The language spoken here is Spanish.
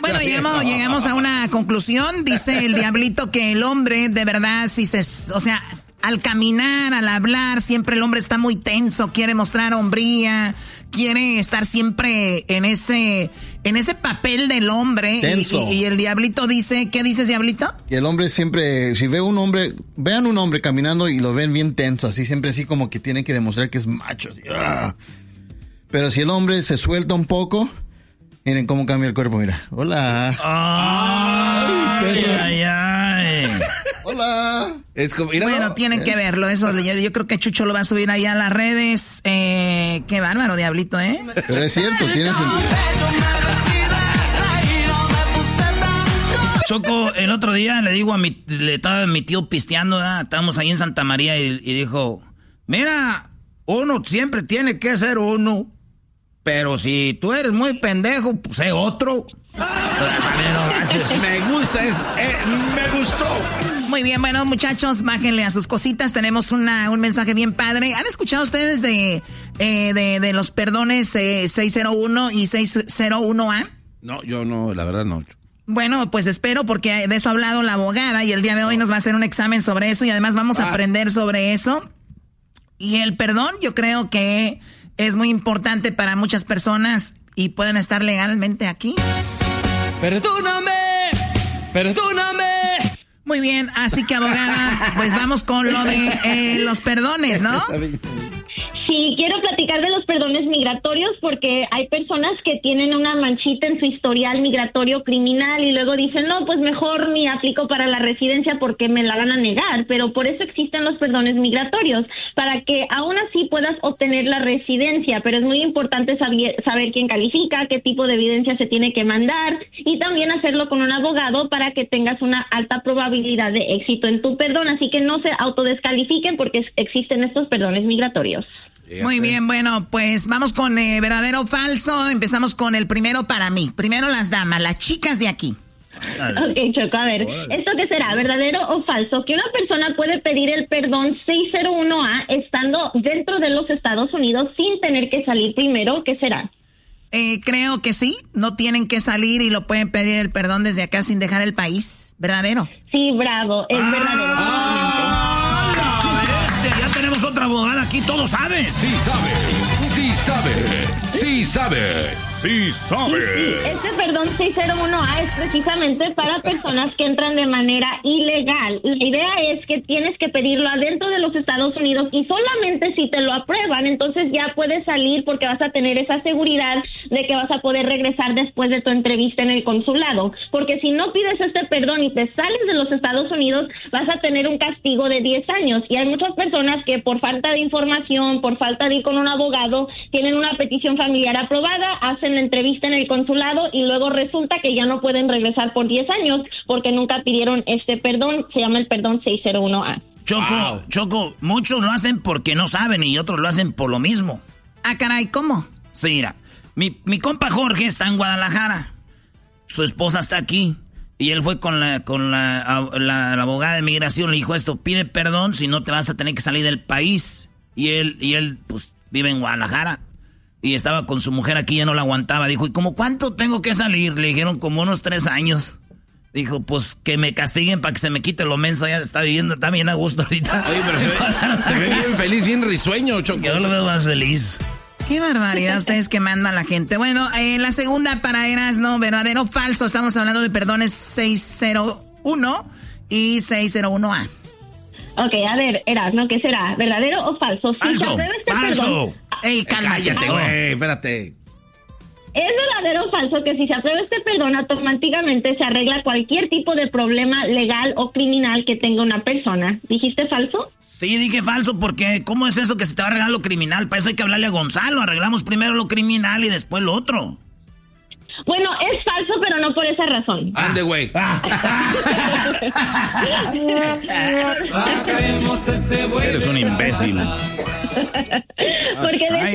bueno, llegamos a una conclusión. Dice el diablito que el hombre, de verdad, al caminar, al hablar, siempre el hombre está muy tenso, quiere mostrar hombría, quiere estar siempre en ese papel del hombre. Tenso. Y el diablito dice, ¿qué dices, diablito? Que el hombre siempre, si vean un hombre caminando y lo ven bien tenso, así siempre así como que tiene que demostrar que es macho. Así, Pero si el hombre se suelta un poco, miren cómo cambia el cuerpo, mira. Hola. Ay. Hola. Es como, bueno, tienen que verlo. Eso yo creo que Chucho lo va a subir allá a las redes. Qué bárbaro, diablito, ¿eh? Pero es cierto, tiene sentido. Choco, el otro día le digo estaba mi tío pisteando, ¿verdad? Estábamos ahí en Santa María y dijo, mira, uno siempre tiene que ser uno, pero si tú eres muy pendejo, pues sé otro. Me gusta eso, me gustó. Muy bien, bueno, muchachos, bájenle a sus cositas. Tenemos un mensaje bien padre. ¿Han escuchado ustedes de los perdones 601 y 601A? No, yo no, la verdad no. Bueno, pues espero, porque de eso ha hablado la abogada y el día de hoy nos va a hacer un examen sobre eso y además vamos a aprender sobre eso. Y el perdón yo creo que es muy importante para muchas personas y pueden estar legalmente aquí. ¡Perdóname! Muy bien, así que abogada, pues vamos con lo de los perdones, ¿no? Sí, quiero platicar de los perdones migratorios porque hay personas que tienen una manchita en su historial migratorio criminal y luego dicen, no, pues mejor ni aplico para la residencia porque me la van a negar, pero por eso existen los perdones migratorios, para que aún así puedas obtener la residencia, pero es muy importante saber quién califica, qué tipo de evidencia se tiene que mandar y también hacerlo con un abogado para que tengas una alta probabilidad de éxito en tu perdón, así que no se autodescalifiquen porque existen estos perdones migratorios. Muy bien, bueno, pues vamos con verdadero o falso. Empezamos con el primero para mí. Primero las damas, las chicas de aquí. Ok, Choco, a ver, ¿esto qué será? ¿Verdadero o falso? Que una persona puede pedir el perdón 601A estando dentro de los Estados Unidos sin tener que salir primero, ¿qué será? Creo que sí, no tienen que salir y lo pueden pedir el perdón desde acá sin dejar el país. ¿Verdadero? Sí, bravo, es verdadero. Ya tenemos otra abogada aquí, todo sabe. Sí sabe, sí sabe, sí sabe, sí sabe. Este perdón 601A es precisamente para personas que entran de manera ilegal. La idea es que tienes que pedirlo adentro de los Estados Unidos y solamente si te lo aprueban, entonces ya puedes salir porque vas a tener esa seguridad de que vas a poder regresar después de tu entrevista en el consulado. Porque si no pides este perdón y te sales de los Estados Unidos, vas a tener un castigo de 10 años. Y hay muchas personas que por falta de información, por falta de ir con un abogado, tienen una petición familiar aprobada, hacen la entrevista en el consulado y luego resulta que ya no pueden regresar por 10 años porque nunca pidieron este perdón. Se llama el perdón 601A. Choco, muchos lo hacen porque no saben y otros lo hacen por lo mismo. Ah, caray, ¿cómo? Sí, mira, mi compa Jorge está en Guadalajara. Su esposa está aquí. Y él fue con la abogada de migración, le dijo esto, pide perdón, si no te vas a tener que salir del país. Y él pues, vive en Guadalajara. Y estaba con su mujer aquí, ya no la aguantaba. Dijo, ¿y cómo cuánto tengo que salir? Le dijeron, como unos 3 años. Dijo, pues, que me castiguen para que se me quite lo menso. Ya está viviendo, está bien a gusto ahorita. Oye, pero se ve bien feliz, bien risueño, Choco. Yo lo veo más feliz. Qué barbaridad ustedes quemando a la gente. Bueno, la segunda para Erasno, verdadero o falso. Estamos hablando de perdones 601 y 601A. Ok, a ver, Erasno, ¿qué será? ¿Verdadero o falso? Falso, falso. Ey, cállate, güey, espérate. Es verdadero o falso que si se aprueba este perdón, automáticamente se arregla cualquier tipo de problema legal o criminal que tenga una persona. ¿Dijiste falso? Sí, dije falso porque ¿cómo es eso que se te va a arreglar lo criminal? Para eso hay que hablarle a Gonzalo. Arreglamos primero lo criminal y después lo otro. Bueno, es falso, pero no por esa razón. Ande, güey. Eres un imbécil. Porque de